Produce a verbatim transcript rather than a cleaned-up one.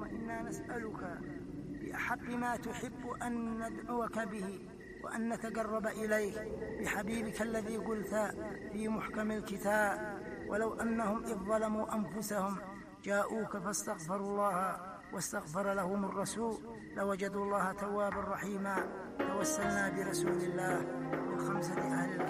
اللهم إنا نسألك بأحق ما تحب أن ندعوك به وأن نتقرب إليك بحبيبك الذي قلت في محكم الكتاب: ولو أنهم إذ ظلموا أنفسهم جاءوك فاستغفروا الله واستغفر لهم الرسول لوجدوا الله توابا رحيما. توسلنا برسول الله من خمسة أهل